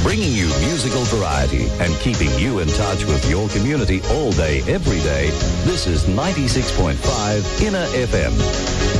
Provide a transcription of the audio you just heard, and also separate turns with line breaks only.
Bringing you musical variety and keeping you in touch with your community all day, every day. This is 96.5 Inner FM.